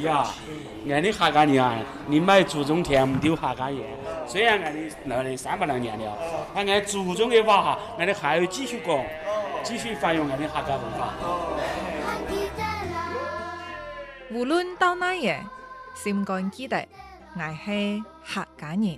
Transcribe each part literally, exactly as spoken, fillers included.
地啊，俺的哈嘎年啊，你买注重甜丢哈嘎叶。虽然俺的那里三百来年了，但俺注重的话哈，俺的还要继续讲，继续发扬俺的哈嘎文化。 無論到哪嘢，心肝記得，我係客家人。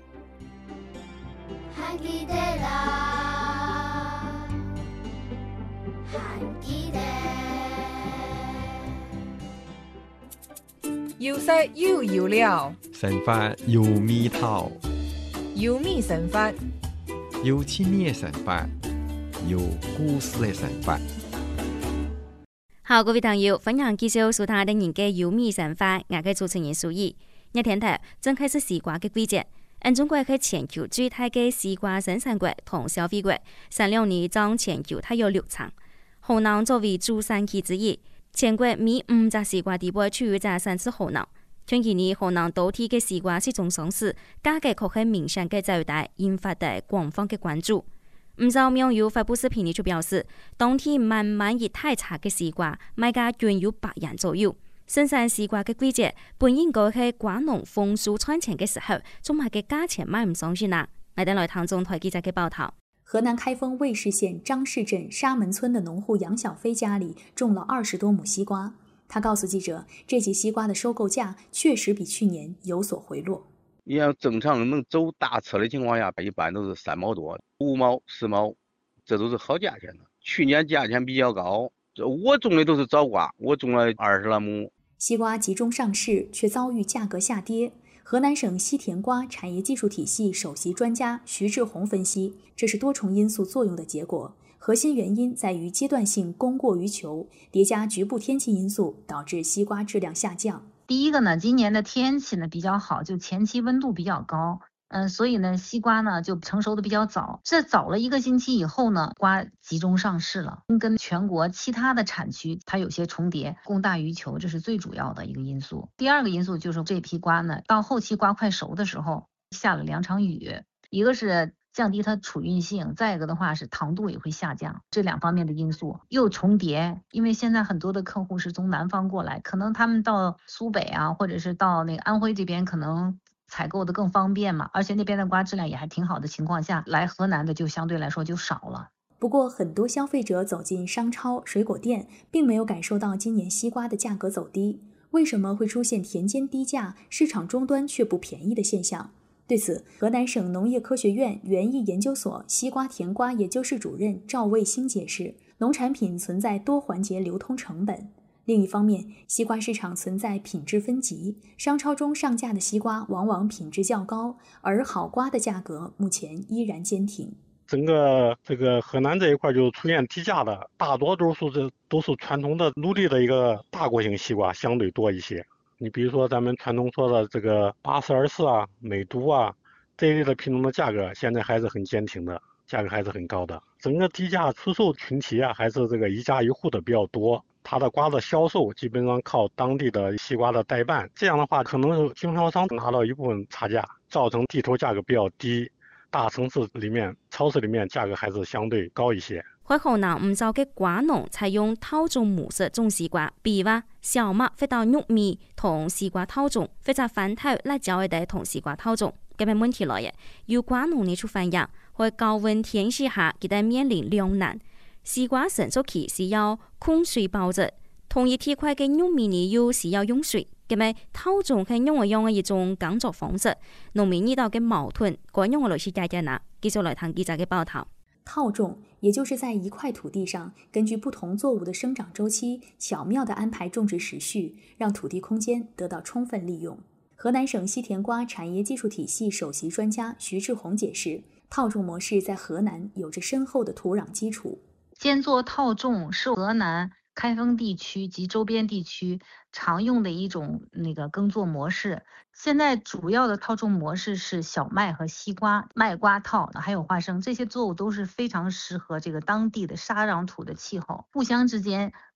有色又有料， 神法有味道， 有味神法， 有趣味的神法，有故事的神法。 好，各位朋友，分享介紹蘇他的人嘅有味神法，我嘅主持人蘇怡。一天頭正開始西瓜嘅季節，因中國係全球最大嘅西瓜生產國同消費國，上兩年佔全球大約六成。河南作為主產區之一，全國每五隻西瓜地位處於在產自河南。近幾年河南多地嘅西瓜市場上市，價格確係明顯嘅走大，引發大廣泛嘅關注。唔少網友發布視頻就表示，當天慢慢熱太差嘅西瓜，賣價均有百元左右。生產西瓜嘅季節本應該係瓜農豐收賺錢嘅時候，仲賣嘅價錢賣唔上去啦。我哋來聽中台記者嘅報道。 河南開封衛氏縣張氏鎮沙門村的農戶楊小飛家裡種了二十多畝西瓜。他告訴記者，這季西瓜的收購價確實比去年有所回落。 你要正常能走大車的情況下，一般都是三毛多、五毛、四毛，這都是好價錢了。去年價錢比較高，我種的都是早瓜，我種了二十來畝。 西瓜集中上市，卻遭遇價格下跌。河南省西甜瓜產業技術體系首席專家徐志宏分析，這是多重因素作用的結果。核心原因在於階段性供過於求，疊加局部天氣因素，導致西瓜質量下降。 第一個呢，今年的天氣呢比較好，就前期溫度比較高，嗯，所以呢西瓜呢就成熟的比較早。這早了一個星期以後呢，瓜集中上市了，跟全國其他的產區它有些重疊，供大於求，這是最主要的一個因素。第二個因素就是這批瓜呢，到後期瓜快熟的時候，下了兩場雨，一個是降低它儲運性，再一個的話是糖度也會下降，這兩方面的因素又重疊。因為現在很多的客戶是從南方過來，可能他們到蘇北啊，或者是到那個安徽這邊，可能採購的更方便嘛，而且那邊的瓜質量也還挺好的情況下，來河南的就相對來說就少了。 不過很多消費者走進商超、水果店，並沒有感受到今年西瓜的價格走低。為什麼會出現田間低價，市場終端卻不便宜的現象？對此，河南省農業科學院園藝研究所西瓜甜瓜研究室主任趙衛星解釋，農產品存在多環節流通成本。另一方面，西瓜市場存在品質分級，商超中上架的西瓜往往品質較高，而好瓜的價格目前依然堅挺。 整個這個河南這一塊就出現低價的，大多都是這都是傳統的努力的一個大國型西瓜相對多一些。你比如說咱們傳統說的這個八四二四啊、美都啊這一類的品種的價格，現在還是很堅挺的，價格還是很高的。整個低價出售群體啊，還是這個一家一戶的比較多。它的瓜的銷售基本上靠當地的西瓜的代辦，這樣的話可能是經銷商拿到一部分差價，造成地頭價格比較低。大城市裡面、超市裡面價格還是相對高一些。 喺河南唔少嘅瓜農採用套種模式種西瓜，比如話小麥或到玉米同西瓜套種，或者番頭辣椒嘅同西瓜套種。咁樣問題來嘅，有瓜農呢處反映，喺高溫天氣下，佢哋面臨兩難。西瓜成熟期是要控水保質，同一體塊嘅玉米呢又是要用水。咁樣套種係用嚟用嘅一種耕作方式，農民遇到嘅矛盾，該用嚟去解決啦。繼續來睇記者嘅報道。 套種也就是在一塊土地上，根據不同作物的生長週期，巧妙地安排種植時序，讓土地空間得到充分利用。河南省西甜瓜產業技術體系首席專家徐志宏解釋，套種模式在河南有着深厚的土壤基礎。 間作套種是河南開封地區及周邊地區常用的一種那個耕作模式。現在主要的套種模式是小麥和西瓜、麥瓜套，還有花生，這些作物都是非常適合這個當地的沙壤土的氣候，互相之間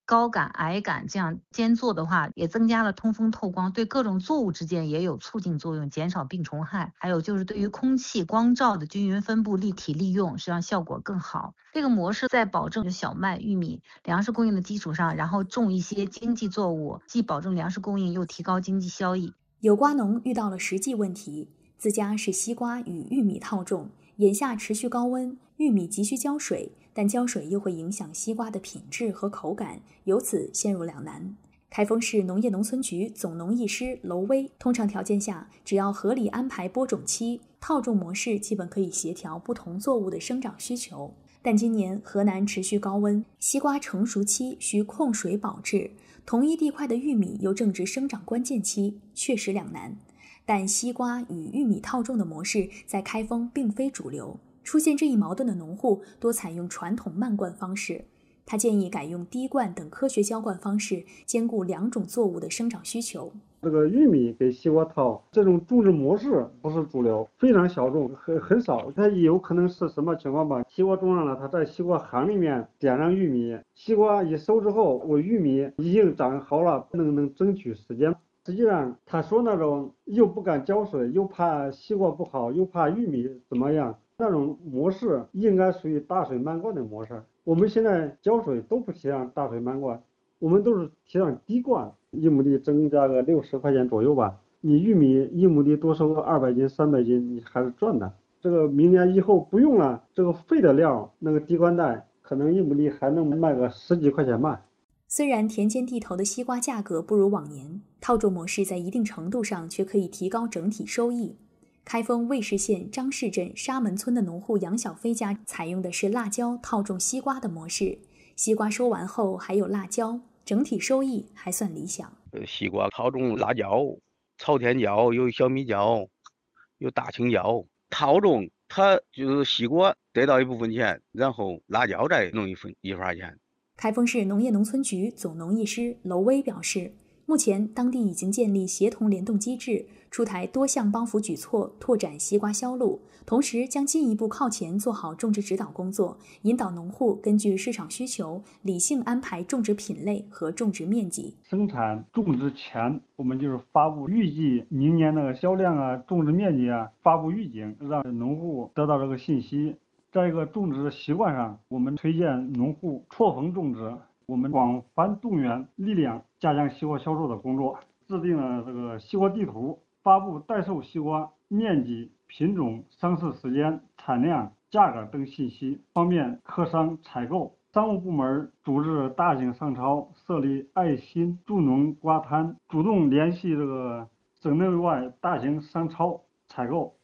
高杆、矮杆这样间做的话，也增加了通风透光，对各种作物之间也有促进作用，减少病虫害。还有就是对于空气光照的均匀分布、立体利用，实际上效果更好。这个模式在保证小麦、玉米粮食供应的基础上，然后种一些经济作物，既保证粮食供应，又提高经济效益。 有瓜农遇到了实际问题，自家是西瓜与玉米套种，眼下持续高温，玉米急需浇水，但浇水又会影响西瓜的品质和口感，由此陷入两难。开封市农业农村局总农艺师娄威，通常条件下，只要合理安排播种期，套种模式基本可以协调不同作物的生长需求。但今年河南持续高温，西瓜成熟期需控水保质，同一地块的玉米又正值生长关键期，确实两难。但西瓜与玉米套种的模式在开封并非主流，出现这一矛盾的农户多采用传统慢灌方式。他建议改用滴灌等科学浇灌方式，兼顾两种作物的生长需求。 这个玉米给西瓜套这种种植模式不是主流，非常小众，很很少。它有可能是什么情况吧？西瓜种上了，它在西瓜行里面点上玉米，西瓜一收之后，我玉米已经长好了，能能争取时间。实际上，他说那种又不敢浇水，又怕西瓜不好，又怕玉米怎么样，那种模式应该属于大水漫灌的模式。我们现在浇水都不提倡大水漫灌，我们都是提倡滴灌，一亩地增加个六十块钱左右吧。你玉米一亩地多收个二百斤、三百斤，你还是赚的。这个明年以后不用了，这个废的料那个滴灌袋可能一亩地还能卖个十几块钱吧。 虽然田间地头的西瓜价格不如往年，套种模式在一定程度上却可以提高整体收益。开封尉氏县张氏镇沙门村的农户杨小飞家采用的是辣椒套种西瓜的模式，西瓜收完后还有辣椒，整体收益还算理想。 西瓜套种辣椒、朝天椒，有小米椒，有大青椒。套种它就是西瓜得到一部分钱，然后辣椒再弄一份一份钱。 开封市农业农村局总农艺师娄威表示，目前当地已经建立协同联动机制，出台多项帮扶举措，拓展西瓜销路，同时将进一步靠前做好种植指导工作，引导农户根据市场需求，理性安排种植品类和种植面积。 生产种植前，我们就是发布预计明年的销量啊、种植面积啊，发布预警，让农户得到这个信息。在一个种植的习惯上，我们推荐农户错峰种植，我们广泛动员力量，加强西瓜销售的工作，制定了这个西瓜地图，发布待售西瓜面积、品种、上市时间、产量、价格等信息，方便客商采购。商务部门组织大型商超，设立爱心助农瓜摊，主动联系这个省内外大型商超采购。